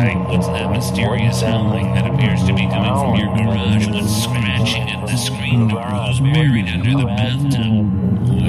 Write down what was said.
What's that mysterious howling that appears to be coming from your garage? What's scratching at the screen door? Who's buried under the bathtub?